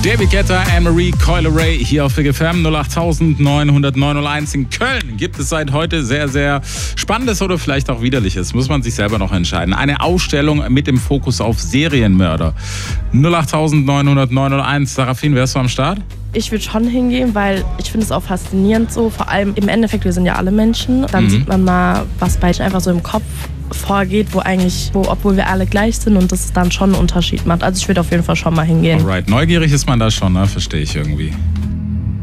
David Guetta, Anne-Marie, Coil Ray hier auf Big FM 08900 in Köln. Gibt es seit heute sehr, sehr Spannendes oder vielleicht auch Widerliches. Muss man sich selber noch entscheiden. Eine Ausstellung mit dem Fokus auf Serienmörder. 08900 Sarafin, wärst du am Start? Ich würde schon hingehen, weil ich finde es auch faszinierend so. Vor allem im Endeffekt, wir sind ja alle Menschen. Dann sieht man mal, was bei einfach so im Kopf vorgeht, obwohl wir alle gleich sind und das dann schon einen Unterschied macht. Also ich würde auf jeden Fall schon mal hingehen. Alright, neugierig ist man da schon, ne? Verstehe ich irgendwie.